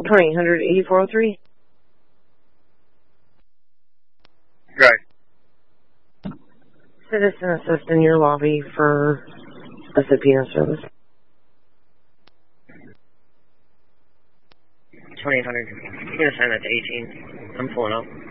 20-8403. Right. Citizen assist in your lobby for a subpoena service. 20-100. I'm going to sign that to 18. I'm pulling up.